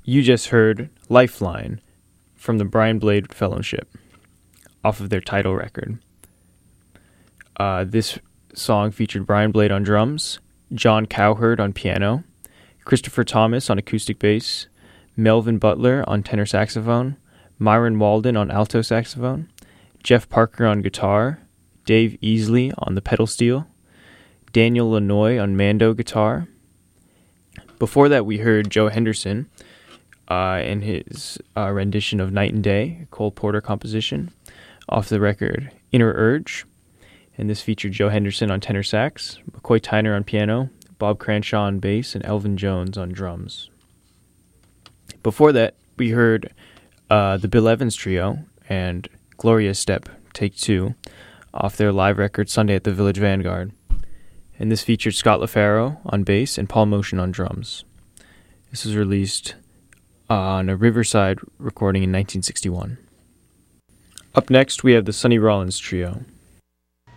You just heard Lifeline from the Brian Blade Fellowship off of their title record. This song featured Brian Blade on drums, John Cowherd on piano, Christopher Thomas on acoustic bass, Melvin Butler on tenor saxophone, Myron Walden on alto saxophone, Jeff Parker on guitar, Dave Easley on the pedal steel, Daniel Lanois on mando guitar. Before that, we heard Joe Henderson in his rendition of Night and Day, a Cole Porter composition, off the record Inner Urge. And this featured Joe Henderson on tenor sax, McCoy Tyner on piano, Bob Cranshaw on bass, and Elvin Jones on drums. Before that, we heard the Bill Evans Trio and Gloria Step, Take Two, off their live record Sunday at the Village Vanguard. And this featured Scott LaFaro on bass and Paul Motion on drums. This was released on a Riverside recording in 1961. Up next, we have the Sonny Rollins Trio.